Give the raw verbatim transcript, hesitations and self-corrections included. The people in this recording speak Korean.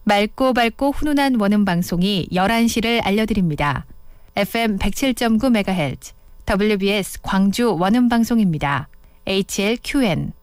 맑고 밝고 훈훈한 원음 방송이 열한 시를 알려드립니다. 에프엠 백칠 점 구 메가헤르츠 더블유비에스 광주 원음 방송입니다. 에이치엘큐엔